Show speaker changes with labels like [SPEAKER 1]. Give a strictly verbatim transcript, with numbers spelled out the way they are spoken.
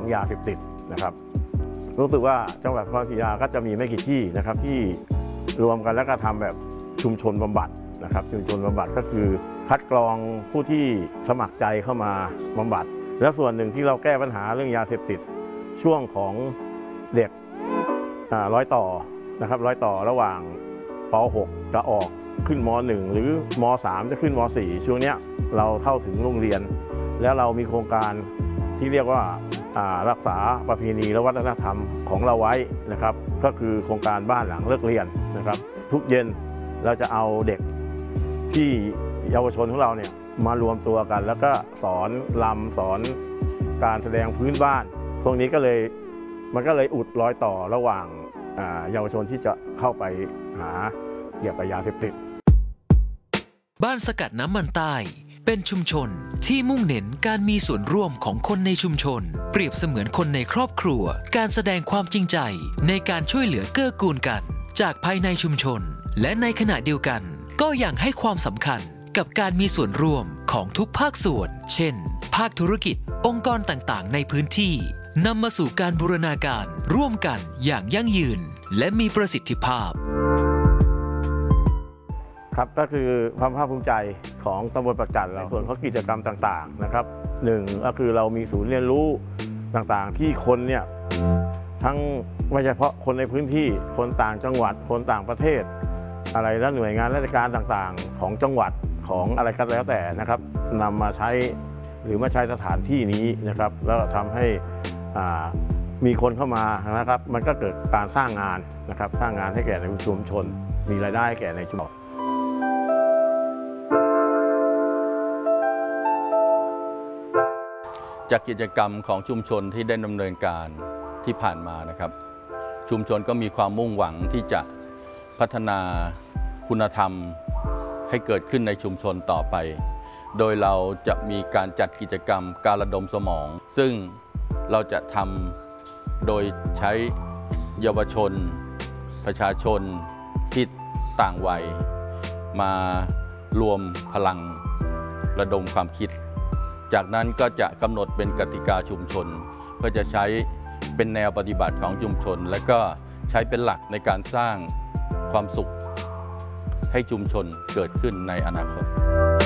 [SPEAKER 1] ยาเสพติดนะครับรู้สึกว่าจังหวัดพระนครศรีอยุธยาก็จะมีไม่กี่ที่นะครับที่รวมกันแล้วก็ทำแบบชุมชนบำบัดนะครับชุมชนบำบัดก็คือคัดกรองผู้ที่สมัครใจเข้ามาบำบัดและส่วนหนึ่งที่เราแก้ปัญหาเรื่องยาเสพติดช่วงของเด็กร้อยต่อนะครับร้อยต่อระหว่างป หก จะออกขึ้นม หนึ่ง หรือม สาม จะขึ้นม สี่ ช่วงนี้เราเข้าถึงโรงเรียนแล้วเรามีโครงการที่เรียกว่ารักษาประเพณีและวัฒนธรรมของเราไว้นะครับก็คือโครงการบ้านหลังเลิกเรียนนะครับทุกเย็นเราจะเอาเด็กที่เยาวชนของเราเนี่ยมารวมตัวกันแล้วก็สอนรำสอนการแสดงพื้นบ้านตรงนี้ก็เลยมันก็เลยอุดรอยต่อระหว่างเยาวชนที่จะเข้าไปหาเกี่ยวกับยาเสพติด
[SPEAKER 2] บ้านสกัดน้ำมันใต้เป็นชุมชนที่มุ่งเน้นการมีส่วนร่วมของคนในชุมชนเปรียบเสมือนคนในครอบครัวการแสดงความจริงใจในการช่วยเหลือเกื้อกูลกันจากภายในชุมชนและในขณะเดียวกันก็ยังให้ความสำคัญกับการมีส่วนร่วมของทุกภาคส่วนเช่นภาคธุรกิจองค์กรต่างๆในพื้นที่นำมาสู่การบูรณาการร่วมกันอย่างยั่งยืนและมีประสิทธิภาพ
[SPEAKER 1] ครับก็คือความภาคภูมิใจของตำบลประจันเราส่วนของกิจกรรมต่างๆนะครับหนึ่งก็คือเรามีศูนย์เรียนรู้ต่างๆที่คนเนี่ยทั้งไม่เฉพาะคนในพื้นที่คนต่างจังหวัดคนต่างประเทศอะไรและหน่วยงานราชการต่างๆของจังหวัดของอะไรก็แล้วแต่นะครับนำมาใช้หรือมาใช้สถานที่นี้นะครับแล้วทำให้มีคนเข้ามานะครับมันก็เกิดการสร้างงานนะครับสร้างงานให้แก่ในชุมชนมีรายได้ให้แก่ในชุมชน
[SPEAKER 3] จากกิจกรรมของชุมชนที่ได้ดำเนินการที่ผ่านมานะครับชุมชนก็มีความมุ่งหวังที่จะพัฒนาคุณธรรมให้เกิดขึ้นในชุมชนต่อไปโดยเราจะมีการจัดกิจกรรมการระดมสมองซึ่งเราจะทำโดยใช้เยาวชนประชาชนที่ต่างวัยมารวมพลังระดมความคิดจากนั้นก็จะกำหนดเป็นกติกาชุมชนเพื่อจะใช้เป็นแนวปฏิบัติของชุมชนและก็ใช้เป็นหลักในการสร้างความสุขให้ชุมชนเกิดขึ้นในอนาคต